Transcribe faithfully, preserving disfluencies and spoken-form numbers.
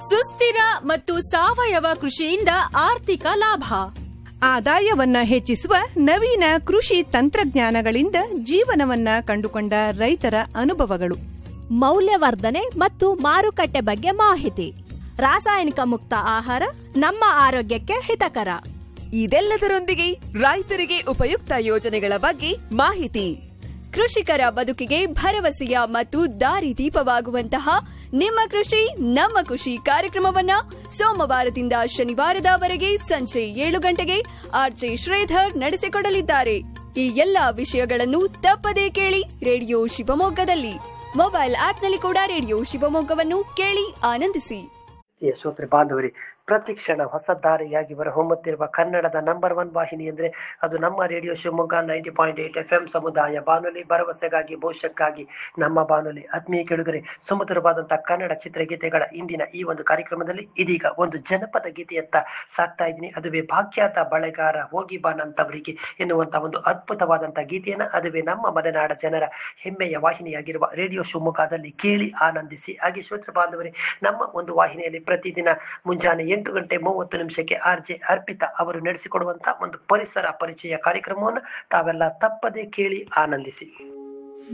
ಸುಸ್ಥಿರ ಮತ್ತು ಸಾವಯವ ಕೃಷಿಯಿಂದ ಆರ್ಥಿಕ ಲಾಭ, ಆದಾಯವನ್ನ ಹೆಚ್ಚಿಸುವ ನವೀನ ಕೃಷಿ ತಂತ್ರಜ್ಞಾನಗಳಿಂದ ಜೀವನವನ್ನ ಕಂಡುಕೊಂಡ ರೈತರ ಅನುಭವಗಳು, ಮೌಲ್ಯವರ್ಧನೆ ಮತ್ತು ಮಾರುಕಟ್ಟೆ ಬಗ್ಗೆ ಮಾಹಿತಿ, ರಾಸಾಯನಿಕ ಮುಕ್ತ ಆಹಾರ ನಮ್ಮ ಆರೋಗ್ಯಕ್ಕೆ ಹಿತಕರ. ಇದೆಲ್ಲದರೊಂದಿಗೆ ರೈತರಿಗೆ ಉಪಯುಕ್ತ ಯೋಜನೆಗಳ ಬಗ್ಗೆ ಮಾಹಿತಿ, ಕೃಷಿಕರ ಬದುಕಿಗೆ ಭರವಸೆಯ ಮತ್ತು ದಾರಿದೀಪವಾಗುವಂತಹ ನಿಮ್ಮ ಕೃಷಿ ನಮ್ಮ ಖುಷಿ ಕಾರ್ಯಕ್ರಮವನ್ನ ಸೋಮವಾರದಿಂದ ಶನಿವಾರದವರೆಗೆ ಸಂಜೆ ಏಳು ಗಂಟೆಗೆ ಆರ್ಜೆ ಶ್ರೀಧರ್ ನಡೆಸಿಕೊಡಲಿದ್ದಾರೆ. ಈ ಎಲ್ಲಾ ವಿಷಯಗಳನ್ನು ತಪ್ಪದೇ ಕೇಳಿ ರೇಡಿಯೋ ಶಿವಮೊಗ್ಗದಲ್ಲಿ. ಮೊಬೈಲ್ ಆಪ್ನಲ್ಲಿ ಕೂಡ ರೇಡಿಯೋ ಶಿವಮೊಗ್ಗವನ್ನು ಕೇಳಿ ಆನಂದಿಸಿ. ಶ್ರೋತೃ ಬಾಂಧವರೇ, ಪ್ರತಿ ಕ್ಷಣ ಹೊಸ ದಾರಿಯಾಗಿ ಹೊಮ್ಮುತ್ತಿರುವ ಕನ್ನಡದ ನಂಬರ್ ಒನ್ ವಾಹಿನಿ ಅಂದ್ರೆ ಅದು ನಮ್ಮ radio Shivamogga ninety point eight F M ಸಮುದಾಯ ಬಾನುಲಿ, ಭರವಸೆಗಾಗಿ ಭವಿಷ್ಯಕ್ಕಾಗಿ ನಮ್ಮ ಬಾನುಲಿ. ಆತ್ಮೀಯ ಕೆಳಗರೆ, ಸುಮಧುರವಾದಂತಹ ಕನ್ನಡ ಚಿತ್ರಗೀತೆಗಳ ಇಂದಿನ ಈ ಒಂದು ಕಾರ್ಯಕ್ರಮದಲ್ಲಿ ಇದೀಗ ಒಂದು ಜನಪದ ಗೀತೆಯತ್ತ ಸಾಕ್ತಾ ಇದ್ದೀನಿ. ಅದುವೇ ಭಾಗ್ಯದ ಬಳೆಗಾರ ಹೋಗಿ ಬಾನಂತವರಿಗೆ ಎನ್ನುವಂತ ಒಂದು ಅದ್ಭುತವಾದಂತಹ ಗೀತೆಯನ್ನ ಅದುವೇ ನಮ್ಮ ಮಲೆನಾಡ ಜನರ ಹೆಮ್ಮೆಯ ವಾಹಿನಿಯಾಗಿರುವ ರೇಡಿಯೋ ಶಿವಮೊಗ್ಗದಲ್ಲಿ ಕೇಳಿ ಆನಂದಿಸಿ. ಹಾಗೆ ಶ್ರೋತೃ ಬಾಂಧವರೇ, ನಮ್ಮ ಒಂದು ವಾಹಿನಿಯಲ್ಲಿ ಪ್ರತಿದಿನ ಮುಂಜಾನೆ ಎಂಟು ಗಂಟೆ ಮೂವತ್ತು ನಿಮಿಷಕ್ಕೆ ಆರ್ ಜೆ ಅರ್ಪಿತಾ ಅವರು ನಡೆಸಿಕೊಡುವಂತಹ ಒಂದು ಪರಿಸರ ಪರಿಚಯ ಕಾರ್ಯಕ್ರಮವನ್ನು ತಾವೆಲ್ಲ ತಪ್ಪದೇ ಕೇಳಿ ಆನಂದಿಸಿ.